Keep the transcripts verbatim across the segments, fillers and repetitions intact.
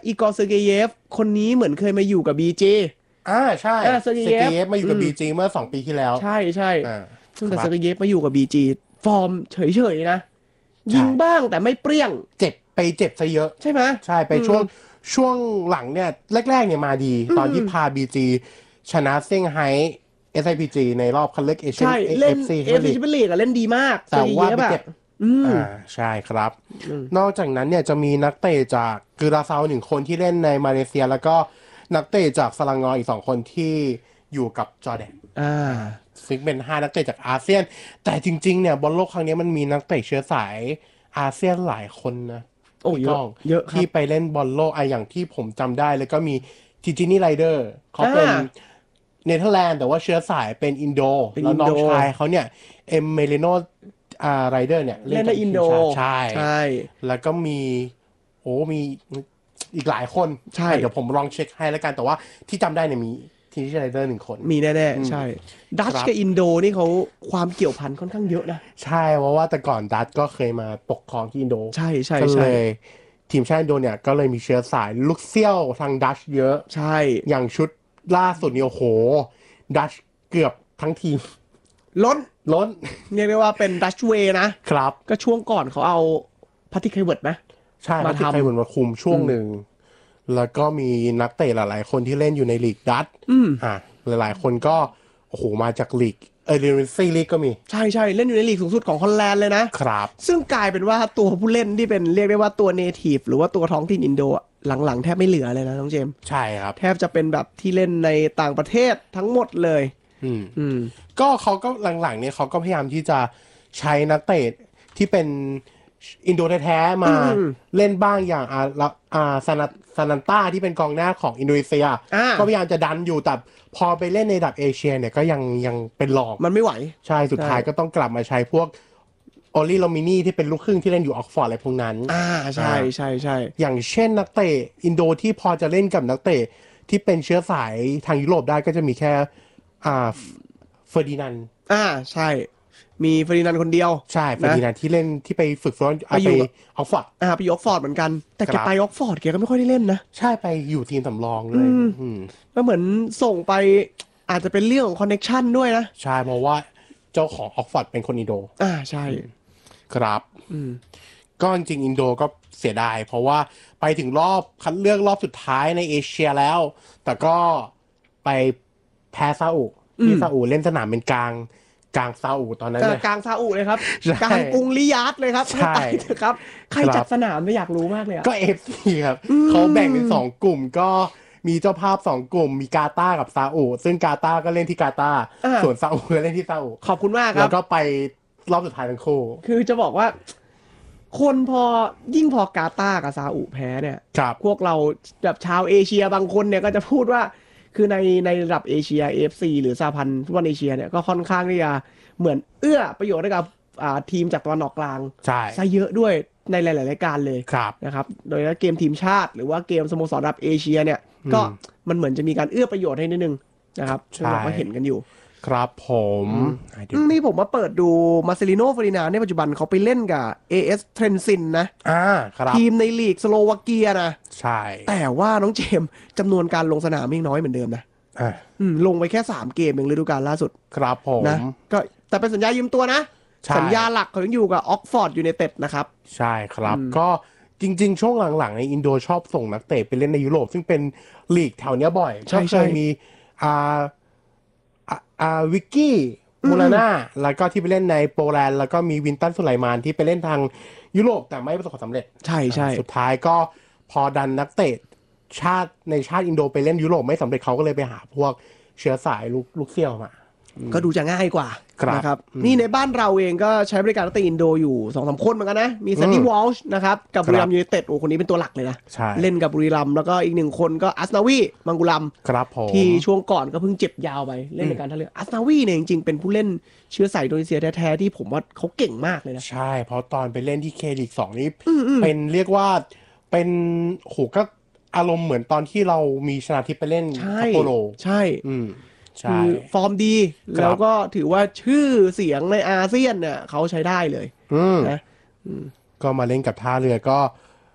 อีกอร์เซอร์เกเยฟคนนี้เหมือนเคยมาอยู่กับ บี จีอ่าใช่เซอร์เกเยฟมาอยู่กับ บี จี เมื่อสองปีที่แล้วใช่ใช่ซึ่งแต่เซอร์เกเเยฟมาอยู่กับ บี จี ฟอร์มเฉยๆนะยิงบ้างแต่ไม่เปรี้ยงเจ็บไปเจ็บซะเยอะใช่ไหมใช่ไปช่วงช่วงหลังเนี่ยแรกๆเนี่ยมาดีตอนที่พา บี จี ชนะเซี่ยงไฮ้ เอส ไอ พี จี ในรอบคัดเลือกเอเชียนใช่เล่นเอฟ ซีเอฟซีแชมเปี้ยนลีกเล่นดีมากแต่ว่าไปเจ็บอ่าใช่ครับนอกจากนั้นเนี่ยจะมีนักเตะจากกุราซาวหนึ่งคนที่เล่นในมาเลเซียแล้วก็นักเตะจากสลังงออีกสองคนที่อยู่กับจอร์แดนอ่าซึ่งเป็นห้านักเตะจากอาเซียนแต่จริงๆเนี่ยบอลโลกครั้งนี้มันมีนักเตะเชื้อสายอาเซียนหลายคนนะโอ้เยอะเยอะที่ไปเล่นบอลโลกไออย่างที่ผมจำได้แล้วก็มีทิจินี่ไรเดอร์เขาเป็นเนเธอร์แลนด์แต่ว่าเชื้อสายเป็นอินโดแล้วน้องชายเขาเนี่ยเอมเมลิโนอ่าไรเดอร์เนี่ยเล่นในอินโดใช่ใช่แล้วก็มีโอ้มีอีกหลายคนใช่เดี๋ยวผมลองเช็คให้แล้วกันแต่ว่าที่จำได้เนี่ยมีทีนี่ไรเดอร์หนึ่งคนมีแน่ๆใช่ดัชกับอินโดนี่เขาความเกี่ยวพันค่อนข้างเยอะนะใช่เพราะว่าแต่ก่อนดัชก็เคยมาปกครองที่อินโดใช่ใช่ใช่ทีมชาติอินโดเนี่ยก็เลยมีเชื้อสายลูกเซี่ยวทางดัชเยอะใช่อย่างชุดล่าสุดนี่โอ้โหดัชเกือบทั้งทีมล้นล้นเรียกได้ว่าเป็นดัชเวย์นะครับก็ช่วงก่อนเขาเอาพัทติเคเวิร์ดไหมใช่พัทติเคเวิร์ดมาคุมช่วงหนึ่งแล้วก็มีนักเตะหลายๆคนที่เล่นอยู่ในลีกดัชอ่าหลายๆคนก็โอ้โหมาจากลีกเออเรนซี่ลีกก็มีใช่ใช่เล่นอยู่ในลีกสูงสุดของฮอลแลนด์เลยนะครับซึ่งกลายเป็นว่าตัวผู้เล่นที่เป็นเรียกได้ว่าตัวเนทีฟหรือว่าตัวท้องถิ่นอินโดหลังๆแทบไม่เหลือเลยนะน้องเจมส์ใช่ครับแทบจะเป็นแบบที่เล่นในต่างประเทศทั้งหมดเลยอืมอืมก็เขาก็หลังๆเนี่ยเขาก็พยายามที่จะใช้นักเตะที่เป็นอินโดแท้ๆมาเล่นบ้างอย่างอ่าอ่าซานาซานันต้าที่เป็นกองหน้าของอินโดนีเซียก็พยายามจะดันอยู่แต่พอไปเล่นในระดับเอเชียเนี่ยก็ยังยังเป็นหลอกมันไม่ไหวใช่สุดท้ายก็ต้องกลับมาใช้พวกโอลิโลมินีที่เป็นลูกครึ่งที่เล่นอยู่ออกฟอร์ดอะไรพวกนั้นอ่าใช่ใช่ใช่อย่างเช่นนักเตะอินโดที่พอจะเล่นกับนักเตะที่เป็นเชื้อสายทางยุโรปได้ก็จะมีแค่อ่าเฟอร์ดินานด์อ่าใช่มีเฟอร์ดินานด์คนเดียวใช่เฟอร์ดินานด์ที่เล่นที่ไปฝึกซ้อมไปออกฟอร์ดอ่าไปออกฟอร์ดเหมือนกันแต่แกไปออกฟอร์ดแกก็ไม่ค่อยได้เล่นนะใช่ไปอยู่ทีมสำรองเลยก็เหมือนส่งไปอาจจะเป็นเรื่องของคอนเนคชั่นด้วยนะใช่เพราะว่าเจ้าของออกฟอร์ดเป็นคนอินโดอ่าใช่ครับก็จริงๆอินโดก็เสียดายเพราะว่าไปถึงรอบคัดเลือกรอบสุดท้ายในเอเชียแล้วแต่ก็ไปแพ้ซาอุที่ซาอุเล่นสนามเป็นกลางกลางซาอุตอนนั้นเลยกลางซาอุเลยครับกลางกรุงริยาดเลยครับใช่ครับใครจัดสนามไม่อยากรู้มากเลยก็ เอฟ ซี ครับเขาแบ่งเป็นสองกลุ่มก็มีเจ้าภาพสองกลุ่มมีกาตาร์กับซาอุซึ่งกาตาร์ก็เล่นที่กาตาร์ส่วนซาอุก็เล่นที่ซาอุขอบคุณมากครับแล้วก็ไปรอบสุดท้ายทั้งคู่คือจะบอกว่าคนพอยิ่งพอกาตาร์กับซาอุแพ้เนี่ยพวกเราแบบชาวเอเชียบางคนเนี่ยก็จะพูดว่าคือในในระดับเอเชีย เอ เอฟ ซี หรือสหพันธ์ฟุตบอลเอเชียเนี่ยก็ค่อนข้างที่จะเหมือนเอื้อประโยชน์ให้กับทีมจากตะวันออกกลางซะเยอะด้วยในหลายๆรายการเลยนะครับโดยเฉพาะเกมทีมชาติหรือว่าเกมสโมสรระดับเอเชียเนี่ยก็มันเหมืนจะมีการเอื้อประโยชน์ให้นิดนึงนะครับซึ่งเราก็เห็นกันอยู่ครับผมนี่ผมมาเปิดดูมาเซลิโนเฟอร์ดินานด์ในปัจจุบันเขาไปเล่นกับ เอ เอส เทรนซินนะอ่าครับทีมในลีกสโลวาเกียนะใช่แต่ว่าน้องเจมส์จำนวนการลงสนามไม่น้อยเหมือนเดิมนะอ่าลงไปแค่สามเกมเองฤดูกาลล่าสุดครับผมนะก็แต่เป็นสัญญายืมตัวนะสัญญาหลักเขายังอยู่กับออกฟอร์ดยูไนเต็ดนะครับใช่ครับก็จริงๆช่วงหลังๆในอินโดชอบส่งนักเตะไปเล่นในยุโรปซึ่งเป็นลีกแถวเนี้ยบ่อยก็เคยมีอ่าอ่าวิกกี้มูลาน่าแล้วก็ที่ไปเล่นในโปแลนด์แล้วก็มีวินตันสุไลมานที่ไปเล่นทางยุโรปแต่ไม่ประสบความสำเร็จใช่ใช่สุดท้ายก็พอดันนักเตะชาติในชาติอินโดไปเล่นยุโรปไม่สำเร็จเขาก็เลยไปหาพวกเชื้อสายลูกลูกเซี่ยวมาก็ดูจะง่ายกว่านะครับนี่ในบ้านเราเองก็ใช้บริการนักเตะอินโดอยู่ สองสาม คนเหมือนกันนะมีซันนี่วอลช์นะครับกับบุรีรัมย์ยูไนเต็ดโอ้คนนี้เป็นตัวหลักเลยนะเล่นกับบุรีรัมย์แล้วก็อีกหนึ่งคนก็อัสนาวีมังกุลัมที่ช่วงก่อนก็เพิ่งเจ็บยาวไปเล่นในการท่าเรืออัสนาวีเนี่ยจริงๆเป็นผู้เล่นเชื้อสายอินโดนีเซียแท้ๆที่ผมว่าเขาเก่งมากเลยนะใช่เพราะตอนไปเล่นที่เคลีกสองนี่เป็นเรียกว่าเป็นโหก็อารมณ์เหมือนตอนที่เรามีชนาทิพย์ไปเล่นซัปโปโรใช่คือฟอร์มดีแล้วก็ถือว่าชื่อเสียงในอาเซียนเนี่ยเขาใช้ได้เลยนะก็มาเล่นกับท่าเรือก็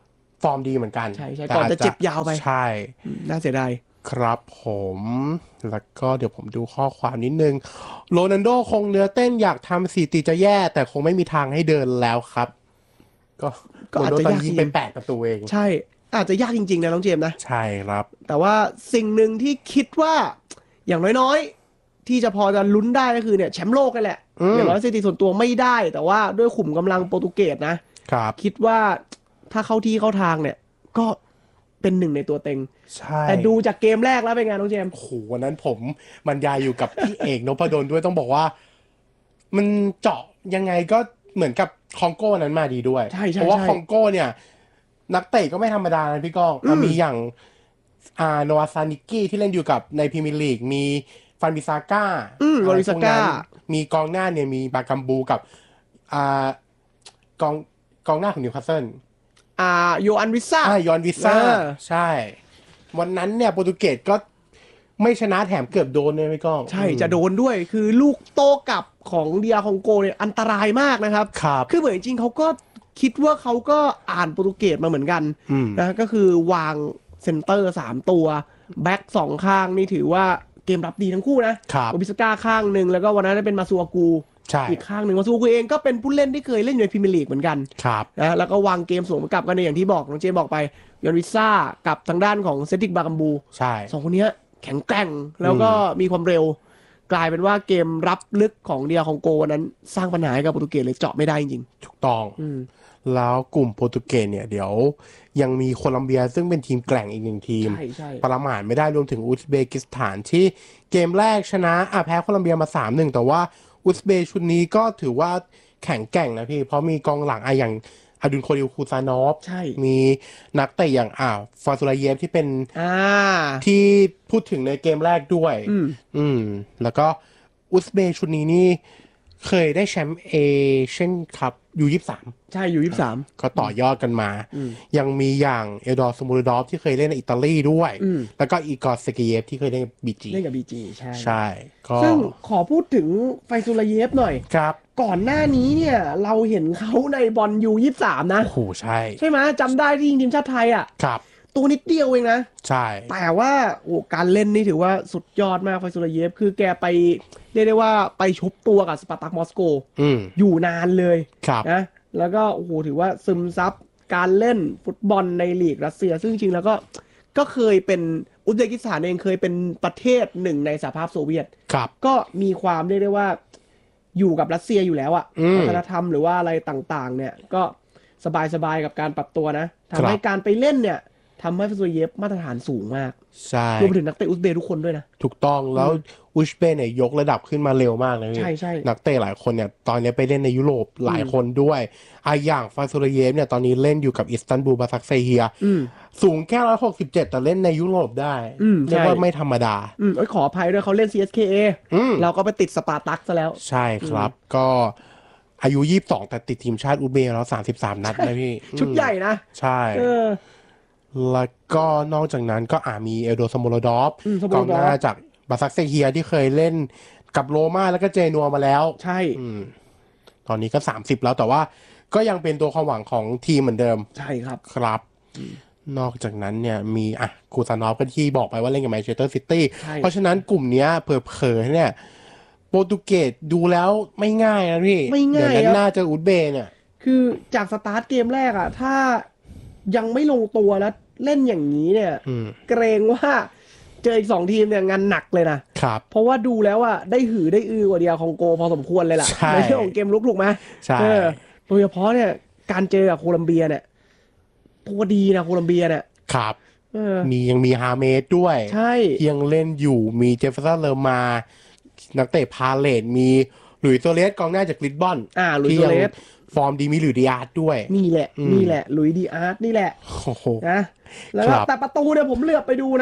ฟอร์มดีเหมือนกันใช่ใช่ก่อนจะเจ็บยาวไปใช่น่าเสียดายครับผมแล้วก็เดี๋ยวผมดูข้อความนิดนึงโรนัลโดคงเนื้อเต้นอยากทำสถิติจะแย่แต่คงไม่มีทางให้เดินแล้วครับก็ก็อาจจะยากจริงไปแปดประตูเองใช่อาจจะยากจริงๆนะน้องเจมส์นะใช่ครับแต่ว่าสิ่งหนึ่งที่คิดว่าอย่างน้อยๆที่จะพอจะลุ้นได้ก็คือเนี่ยแชมป์โลกนั่นแหละอย่างน้อยสถิติส่วนตัวไม่ได้แต่ว่าด้วยขุมกำลังโปรตุเกสนะครับคิดว่าถ้าเข้าที่เข้าทางเนี่ยก็เป็นหนึ่งในตัวเต็งใช่แต่ดูจากเกมแรกแล้วเป็นไงน้องเจมส์โอ้โหวันนั้นผมบรรยายอยู่กับพี่เอกนพดลด้วยต้องบอกว่ามันเจาะยังไงก็เหมือนกับคองโก้นั้นมาดีด้วยเพราะว่าคองโก้เนี่ยนักเตะก็ไม่ธรรมดานะพี่ก้องมีอย่างอ่าโนอาซานิกี้ที่เล่นอยู่กับในพรีเมียร์ลีกมีฟันบิซาก้าอืมวอริซาก้ามีกองหน้าเนี่ยมีบากัมบูกับอ่ากองกองหน้าของนิวคาสเซิลอ่าโยอันวิซ่าอ่าโยอันวิซ่าใช่วันนั้นเนี่ยโปรตุเกสก็ไม่ชนะแถมเกือบโดนเลยพี่ก้องใช่จะโดนด้วยคือลูกโต้กลับของเดียคองโกเนี่ยอันตรายมากนะครับครับคือเหมือนจริงเขาก็คิดว่าเขาก็อ่านโปรตุเกสมาเหมือนกันนะก็คือวางเซนเตอร์สามตัวแบ็คสองข้างนี่ถือว่าเกมรับดีทั้งคู่นะโอบิสก้าข้างหนึ่งแล้วก็วันนั้นเป็นมาซัวกูอีกข้างหนึ่งมาซัวกูเองก็เป็นผู้เล่นที่เคยเล่นอยู่ในพรีเมียร์ลีกเหมือนกันนะแล้วก็วางเกมสวนกลับกันในอย่างที่บอกน้องเจบอกไปยอนวิซ่ากับทางด้านของเซติกบากัมบูสองคนนี้แข็งแกร่งแล้วก็มีความเร็วกลายเป็นว่าเกมรับลึกของเดียของโกวันนั้นสร้างปัญหาให้กับโปรตุเกสเลยเจาะไม่ได้จริงๆถูกต้องแล้วกลุ่มโปรตุเกสเนี่ยเดี๋ยวยังมีโคลัมเบียซึ่งเป็นทีมแกร่งอีกหนึ่งทีมประมาทไม่ได้รวมถึงอุซเบกิสถานที่เกมแรกชนะอ่ะแพ้โคลัมเบียมา สามหนึ่ง แต่ว่าอุซเบกชุดนี้ก็ถือว่าแข็งแกร่งนะพี่เพราะมีกองหลังอ่ะอย่างอดุลโคดิลคูซานอฟมีนักเตะอย่างอ่าฟาซูลาเยฟที่เป็นที่พูดถึงในเกมแรกด้วยอืมแล้วก็อุซเบกชุดนี้นี่เคยได้แชมป์เอเชียนคัพยูยี่สิบสามใช่ยูยี่สิบสามก็ต่อยอดกันมายังมีอย่างเอลดอร์สมูรดอฟที่เคยเล่นในอิตาลีด้วยแล้วก็อีกอร์เซเกเยฟที่เคยเล่นกับบีจีเล่นกับบีจีใช่ใช่ก็ซึ่งขอพูดถึงไฟซูลาเยฟหน่อยครับก่อนหน้านี้เนี่ยเราเห็นเขาในบอลยูยี่สิบสามนะโอ้โหใช่ใช่ไหมจำได้ที่ยิงทีมชาติไทยอ่ะครับตัวนิดเดียวเองนะใช่แต่ว่าโอ้การเล่นนี่ถือว่าสุดยอดมากไฟซูลาเยฟคือแกไปเรียกได้ว่าไปชุบตัวกับสปาร์ตักมอสโกอยู่นานเลยนะแล้วก็โอ้โหถือว่าซึมซับการเล่นฟุตบอลในลีกรัสเซียซึ่งจริงๆแล้วก็ก็เคยเป็นอุซเบกิสถานเองเคยเป็นประเทศหนึ่งในสหภาพโซเวียตก็มีความเรียกได้ว่าอยู่กับรัสเซียอยู่แล้วอะวัฒนธรรมหรือว่าอะไรต่างๆเนี่ยก็สบายๆกับการปรับตัวนะทำให้การไปเล่นเนี่ยทำให้ฟาซูเยฟมาตรฐานสูงมากใช่รวมไปถึงนักเตะอุซเบย์ทุกคนด้วยนะถูกต้องแล้วอุซเบย์เนี่ยยกระดับขึ้นมาเร็วมากเลยใช่ใช่นักเตะหลายคนเนี่ยตอนนี้ไปเล่นในยุโรปหลายคนด้วยอ่ะอย่างฟาซูเยฟเนี่ยตอนนี้เล่นอยู่กับอิสตันบูลบาซักเซเฮียสูงแค่หนึ่งร้อยหกสิบเจ็ดแต่เล่นในยุโรปได้เรียกว่าไม่ธรรมดาอืมขออภัยด้วยเขาเล่น ซี เอส เค เอ เราก็ไปติดสปาร์ตักซะแล้วใช่ครับก็อายุยี่สิบสองแต่ติดทีมชาติอุซเบย์แล้วสามสิบสามนัดนะพี่ชุดใหญ่นะใช่แล้วก็นอกจากนั้นก็อามีเอลโดสโมโลดอฟกองหน้าจากบาซักเซเฮียที่เคยเล่นกับโรม่าแล้วก็เจนัวมาแล้วใช่ตอนนี้ก็สามสิบแล้วแต่ว่าก็ยังเป็นตัวความหวังของทีมเหมือนเดิมใช่ครับครับนอกจากนั้นเนี่ยมีอ่ะคูซานอฟก็ที่บอกไปว่าเล่นกับแมนเชสเตอร์ซิตี้เพราะฉะนั้นกลุ่มนี้เผลอๆเนี่ยโปรตุเกสดูแล้วไม่ง่ายนะพี่ไม่ง่ายเดี๋ยวน่าจะอุซเบย์เนี่ยคือจากสตาร์ทเกมแรกอ่ะถ้ายังไม่ลงตัวแล้วเล่นอย่างนี้เนี่ยเกรงว่าเจออีกสองทีมเนี่ยงานหนักเลยนะครับเพราะว่าดูแล้วอ่ะได้หือได้อือกว่าเดียคองโกพอสมควรเลยล่ะในเรื่องของเกมลุกถูกไหมใช่โดยเฉพาะเนี่ยการเจอกับโคลัมเบียเนี่ยตัวดีนะโคลัมเบียเนี่ยครับมียังมีฮาเมสด้วยใช่ยังเล่นอยู่มีเจฟเฟอร์สันเลอร์มานักเตะพาเลตมีหลุยส์โซเลสกองหน้าจากลิสบอนอ่าหลุยส์โซเลสฟอร์มดีมีหลุยส์ดิอาร์ตด้วยนี่แหละนี่แหละหลุยส์ดิอาร์ตนี่แหละโอ้โหนะแล้วแต่ประตูเนี่ยผมเลือกไปดูนะ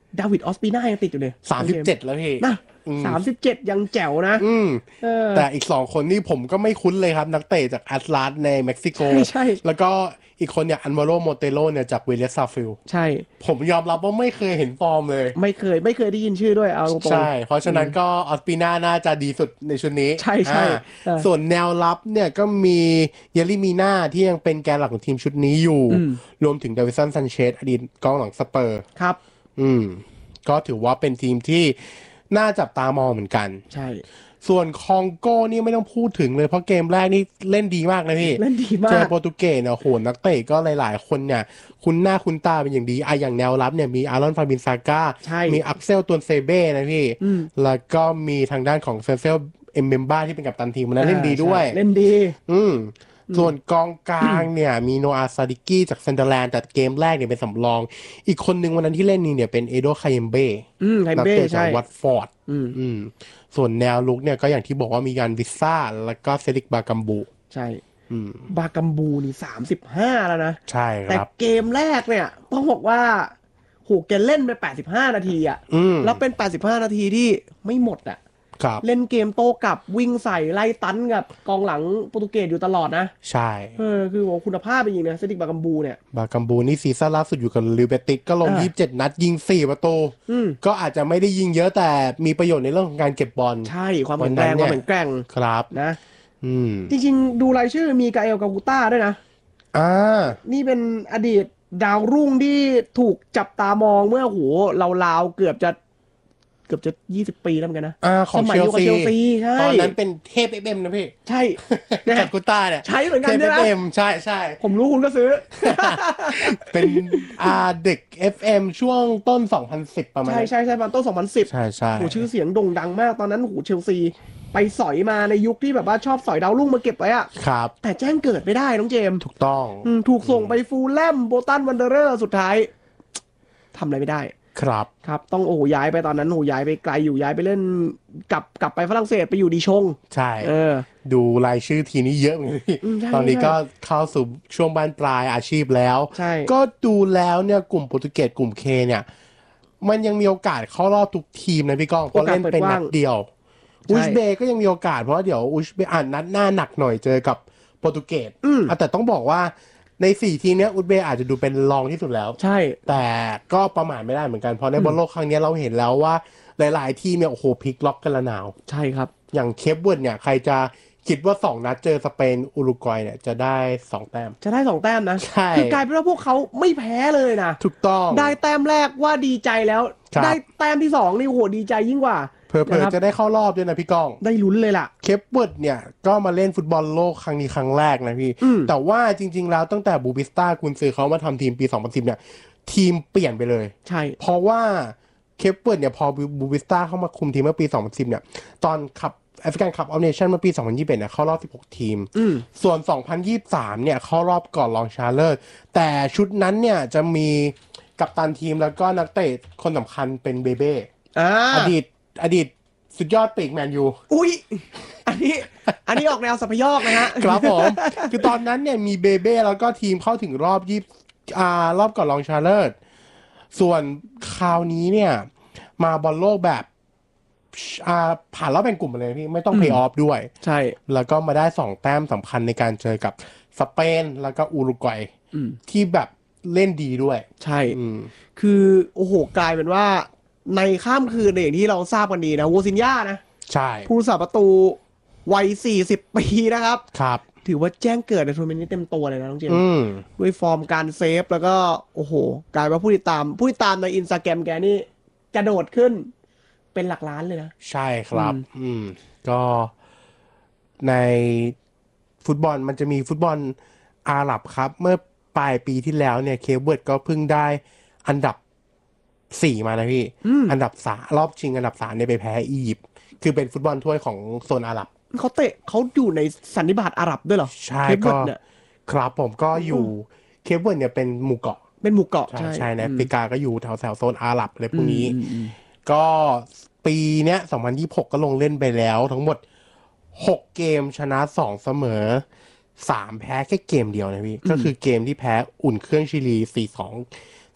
ดาวิดออสปีน่ายังติดอยู่เลยสามสิบเจ็ดแล้วพี่นะสามสิบเจ็ดยังแจ๋วนะอืมแต่อีกสองคนนี่ผมก็ไม่คุ้นเลยครับนักเตะจากแอตลาสในเม็กซิโกใช่แล้วก็อีกคนเนี่ยอันวาโรโมเตโลเนี่ยจากเวเลสซาฟิลใช่ผมยอมรับว่าไม่เคยเห็นฟอร์มเลยไม่เคยไม่เคยได้ยินชื่อด้วยเอาตรงๆใช่เพราะฉะนั้นก็ออสปีน่าน่าจะดีสุดในชุดนี้ใช่ใช่ส่วนแนวรับเนี่ยก็มีเยลิมีน่าที่ยังเป็นแกนหลักของทีมชุดนี้อยู่รวมถึงเดวิสันซันเชสอดีตกองหลังสเปอร์ครับอืมก็ถือว่าเป็นทีมที่น่าจับตามองเหมือนกันใช่ส่วนคองโก้นี่ไม่ต้องพูดถึงเลยเพราะเกมแรกนี่เล่นดีมากนะพี่เล่นดีมากเจอโปรตุเกสเนี่ยโหนักเตะก็หลายๆคนเนี่ยคุ้นหน้าคุ้นตาเป็นอย่างดีอ่ะอย่างแนวรับเนี่ยมีอารอนฟาบินซาก้ามีอักเซลตวนเซเบ้นะพี่แล้วก็มีทางด้านของเซเซลเอ็มเบมบ้าที่เป็นกัปตันทีมนั้นเล่นดีด้วยเล่นดีอืมส่วนกองกลางเนี่ยมีโนอาซาดิกี้จากเซนเดอร์แลนด์แต่เกมแรกเนี่ยเป็นสำรองอีกคนหนึ่งวันนั้นที่เล่นนี่เนี่ยเป็นเอโดคาเยมเบ้นักเตะจากวัตฟอร์ดส่วนแนวลุกเนี่ยก็อย่างที่บอกว่ามีการวิซ่าแล้วก็เซริกบากัมบูใช่บากัมบูนี่สามสิบห้าแล้วนะใช่ครับแต่เกมแรกเนี่ยต้องบอกว่าโหแกเล่นไปแปดสิบห้านาทีอ่ะแล้วเป็นแปดสิบห้านาทีที่ไม่หมดอ่ะเล่นเกมโต้กลับวิ่งใส่ไล่ตันกับกองหลังโปรตุเกสอยู่ตลอดนะใช่เออคือว่าคุณภาพเป็นอย่างนี้นะเซติกบากัมบูเนี่ยบากัมบูนี่ซีซั่นล่าสุดอยู่กับลิเบติกก็ลงยี่สิบเจ็ดนัดยิงสี่ประตูก็อาจจะไม่ได้ยิงเยอะแต่มีประโยชน์ในเรื่องของการเก็บบอลใช่ความแข็งแรงความแข็งแกร่งครับนะอืมจริงๆดูรายชื่อมีกาเอลกากูต้าด้วยนะอ่านี่เป็นอดีตดาวรุ่งที่ถูกจับตามองเมื่อโหเราลาวเกือบจะเกือบจะยี่สิบปีแล้วเหมือนกันนะอ่าของเชลซีใช่ตอนนั้นเป็นเทพ เอฟ เอ็ม นะพี่ใช่กับกูต้าเนี่ยใช้เหมือนกันเทพ เอฟ เอ็ม ใช่ใช่ผมรู้คุณก็ซื้อเป็นอ่าเด็ก เอฟ เอ็ม ช่วงต้นสองพันสิบประมาณใช่ใช่ใช่ประมาณต้นสองพันสิบใช่ใช่โหชื่อเสียงโด่งดังมากตอนนั้นโหเชลซีไปสอยมาในยุคที่แบบว่าชอบสอยดาวรุ่งมาเก็บไว้อะครับแต่แจ้งเกิดไม่ได้น้องเจมถูกต้องถูกส่งไปฟูลแลมโบตันวันเดอร์เรอร์สุดท้ายทำอะไรไม่ได้ครับครับต้องโอ้ย้ายไปตอนนั้นโอ้ย้ายไปไกลอยู่ย้ายไปเล่นกลับกลับไปฝรั่งเศสไปอยู่ดีชงใช่เออดูรายชื่อทีนี้เยอะเลยตอนนี้ก็เข้าสู่ช่วงบ้านปลายอาชีพแล้วก็ดูแล้วเนี่ยกลุ่มโปรตุเกสกลุ่มเคเนี่ยมันยังมีโอกาสเข้ารอบทุกทีมนะพี่ก้องเพราะเล่นเป็นนัดเดียวอุซเบย์ก็ยังมีโอกาสเพราะเดี๋ยวอุซเบย์อ่านนัดหน้าหนักหน่อยเจอกับโปรตุเกสแต่ต้องบอกว่าในสี่ทีมนี้อุซเบย์อาจจะดูเป็นรองที่สุดแล้วใช่แต่ก็ประมาทไม่ได้เหมือนกันเพราะในบอลโลกครั้งนี้เราเห็นแล้วว่าหลายๆทีมเนี่ยโอ้โหพลิกล็อกกันละหนาวใช่ครับอย่างเคปเวิร์ดเนี่ยใครจะคิดว่าสองนัดเจอสเปนอุรุกวัยเนี่ยจะได้สองแต้มจะได้สองแต้มนะใช่คือกลายเป็นว่าพวกเขาไม่แพ้เลยนะถูกต้องได้แต้มแรกว่าดีใจแล้วได้แต้มที่สองนี่โหดีใจยิ่งกว่าเผลอๆจะได้เข้ารอบด้วยนะพี่ก้องได้ลุ้นเลยล่ะเคปเวิร์ดเนี่ยก็มาเล่นฟุตบอลโลกครั้งนี้ครั้งแรกนะพี่แต่ว่าจริงๆแล้วตั้งแต่บูบิสต้ากุนซือเขามาทำทีมปีสองพันสิบเนี่ยทีมเปลี่ยนไปเลยใช่เพราะว่าเคปเวิร์ดเนี่ยพอบูบิสต้าเข้ามาคุมทีมเมื่อปีสองพันสิบเนี่ยตอนขับแอฟริกันคัพออฟเนชั่นเมื่อปีสองพันยี่สิบเอ็ดเนี่ยเข้ารอบสิบหกทีมส่วนสองพันยี่สิบสามเนี่ยเข้ารอบก่อนรองชนะเลิศแต่ชุดนั้นเนี่ยจะมีกัปตันทีมแล้วก็นักเตะคนสำคัญเป็นเบเบ้อดีตอดีตสุดยอดปีกแมนยูอุ้ยอันนี้อันนี้ออกแนวสัพยอกนะฮะครับผมคือตอนนั้นเนี่ยมีเบเบ้แล้วก็ทีมเข้าถึงรอบยี่อ่ารอบก่อนรองชนะเลิศส่วนคราวนี้เนี่ยมาบอลโลกแบบอ่าผ่านรอบแบ่งกลุ่มเลยพี่ไม่ต้องเพลย์ออฟด้วยใช่แล้วก็มาได้สองแต้มสำคัญในการเจอกับสเปนแล้วก็อุรุกวัยที่แบบเล่นดีด้วยใช่คือโอ้โหกลายเป็นว่าในข้ามคืนอย่างที่เราทราบกันดีนะโวซินญ่านะใช่ผู้รักษาประตูวัยสี่สิบปีนะครับครับถือว่าแจ้งเกิดในทัวร์นาเมนต์นี้เต็มตัวเลยนะน้องเจมด้วยฟอร์มการเซฟแล้วก็โอ้โหกลายว่าผู้ติดตามผู้ติดตามในอินสตาแกรมแกนี่กระโดดขึ้นเป็นหลักล้านเลยนะใช่ครับอืมก็ในฟุตบอลมันจะมีฟุตบอลอาหรับครับเมื่อปลายปีที่แล้วเนี่ยเคปเวิร์ดก็เพิ่งได้อันดับสี่มานะพี่อันดับสามรอบชิงอันดับสามเนี่ยไปแพ้อียิปต์คือเป็นฟุตบอลถ้วยของโซนอาหรับเขาเตะเขาอยู่ในสันนิบาตอาหรับด้วยเหรอใช่ก็ครับผมก็อยู่เคปเวิร์ดเนี่ยเป็นหมู่เกาะเป็นหมู่เกาะใช่ใช่ในแอฟริกาก็อยู่แถวแถวโซนอาหรับอะไรพวกนี้ก็ปีเนี้ยสองพันยี่สิบหกก็ลงเล่นไปแล้วทั้งหมดหกเกมชนะสองเสมอสามแพ้แค่เกมเดียวนะพี่ก็คือเกมที่แพ้อุ่นเครื่องชิลี สี่สอง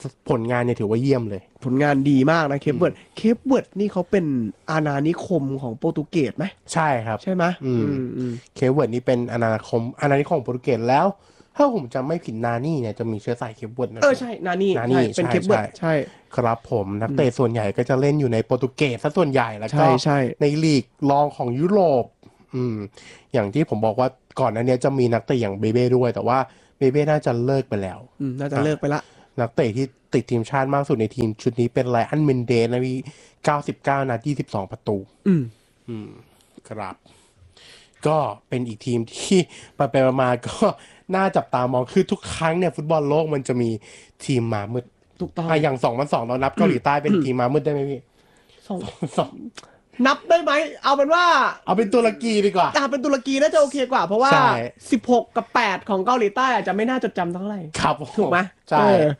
ผลงานเนี่ยถือว่าเยี่ยมเลยผลงานดีมากนะเคปเวิร์ดเคปเวิร์ดนี่เขาเป็นอาณานิคมของโปรตุเกสไหมใช่ครับใช่ไหมอืมเคปเวิร์ดนี่เป็นอาณาคมอาณานิคมของโปรตุเกสแล้วถ้าผมจำไม่ผิดนานี่เนี่ยจะมีเชื้อสายเคปเวิร์ดนะเออใช่นานี่นานี่เป็นเคปเวิร์ดใช่ครับผมนักเตะส่วนใหญ่ก็จะเล่นอยู่ในโปรตุเกสซะส่วนใหญ่แล้วก็ในลีกรองของยุโรปอืมอย่างที่ผมบอกว่าก่อนหน้านี้จะมีนักเตะอย่างเบเบ้ด้วยแต่ว่าเบเบ้น่าจะเลิกไปแล้วอืมน่าจะเลิกไปละนักเตะที่ติดทีมชาติมากสุดในทีมชุดนี้เป็นไลอันเมนเดสนะมีเก้าสิบเก้านัดยี่สิบสองประตูอืมอืมครับก็เป็นอีกทีมที่ไปไปมาๆก็น่าจับตามองคือทุกครั้งเนี่ยฟุตบอลโลกมันจะมีทีมมามืดถูกต้องอ่ะอย่างสองพันสองเรานับเกาหลีใต้เป็นทีมมามืดได้ไหมพี่สองสองนับได้ไหมเอาเป็นว่าเอาเป็นตุรกีดีกว่าอ่าเป็นตุรกีน่าจะโอเคกว่าเพราะว่าสิบหกกับแปดของเกาหลีใต้อาจจะไม่น่าจดจำเท่าไหร่ครับถูกไหมใช่